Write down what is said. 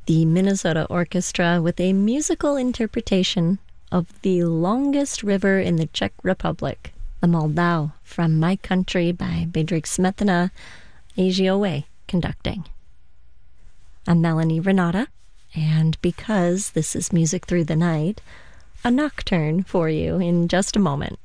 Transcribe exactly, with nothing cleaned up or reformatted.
The Minnesota Orchestra with a musical interpretation of The Longest River in the Czech Republic, the Moldau, from My Country by Bedřich Smetana, Asia Away conducting. I'm Melanie Renata, and because this is Music Through the Night, a nocturne for you in just a moment.